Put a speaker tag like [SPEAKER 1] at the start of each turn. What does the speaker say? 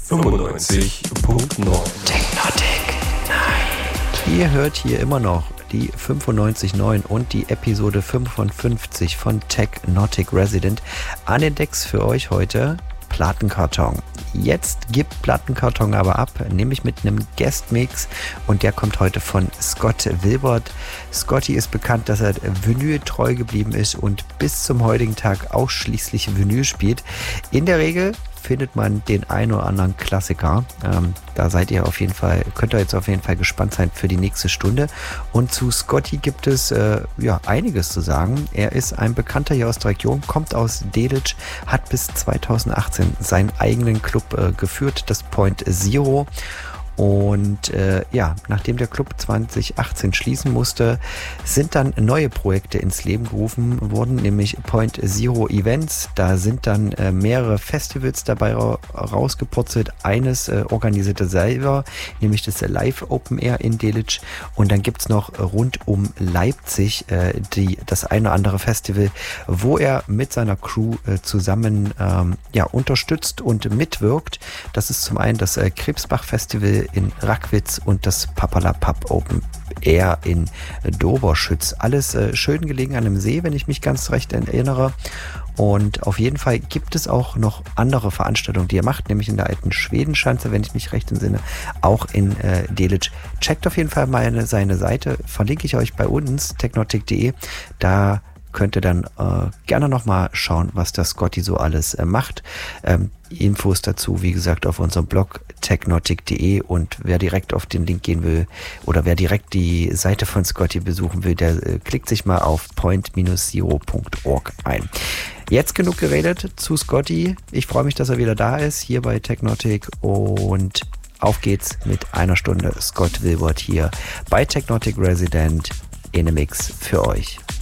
[SPEAKER 1] 95.9 Technotic Night.
[SPEAKER 2] Ihr hört hier immer noch die 95.9 und die Episode 55 von Technotic Resident. An den Decks für euch heute Plattenkarton. Jetzt gibt Plattenkarton aber ab, nämlich mit einem Guest-Mix, und der kommt heute von Scott Wilbert. Scotty ist bekannt, dass er Vinyl treu geblieben ist und bis zum heutigen Tag ausschließlich Vinyl spielt. In der Regel findet man den einen oder anderen Klassiker. Da könnt ihr jetzt auf jeden Fall gespannt sein für die nächste Stunde. Und zu Scotty gibt es einiges zu sagen. Er ist ein Bekannter hier aus der Region, kommt aus Delitzsch, hat bis 2018 seinen eigenen Club geführt, das Point Zero. Und nachdem der Club 2018 schließen musste, sind dann neue Projekte ins Leben gerufen worden, nämlich Point Zero Events. Da sind dann mehrere Festivals dabei rausgepurzelt. Eines organisierte selber, nämlich das Live Open Air in Delitzsch. Und dann gibt's noch rund um Leipzig das eine oder andere Festival, wo er mit seiner Crew zusammen unterstützt und mitwirkt. Das ist zum einen das Krebsbach Festival in Rackwitz und das Papalapap Open Air in Doberschütz. Alles schön gelegen an einem See, wenn ich mich ganz recht erinnere. Und auf jeden Fall gibt es auch noch andere Veranstaltungen, die er macht, nämlich in der alten Schwedenschanze, wenn ich mich recht entsinne, auch in Delitzsch. Checkt auf jeden Fall mal seine Seite, verlinke ich euch bei uns, technotic.de. Da könnt ihr dann gerne nochmal schauen, was der Scotty so alles macht. Infos dazu, wie gesagt, auf unserem Blog technotic.de, und wer direkt auf den Link gehen will oder wer direkt die Seite von Scotty besuchen will, der klickt sich mal auf point-zero.org ein. Jetzt genug geredet zu Scotty. Ich freue mich, dass er wieder da ist, hier bei Technotic, und auf geht's mit einer Stunde Scott Wilbert hier bei Technotic Resident in a Mix für euch.